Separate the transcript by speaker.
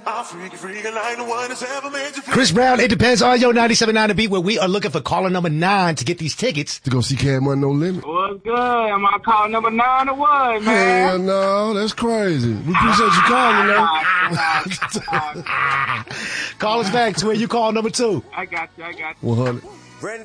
Speaker 1: Chris Brown, It Depends on your 97.9 The Beat, where we are looking for caller number 9 to get these tickets.
Speaker 2: To go see Cash Money No Limit.
Speaker 3: What's good? Am I calling number 9 or what, man?
Speaker 2: Hell no, that's crazy. We appreciate you calling, though.
Speaker 1: Call us back to where you call number 2.
Speaker 3: I got you.
Speaker 2: 100.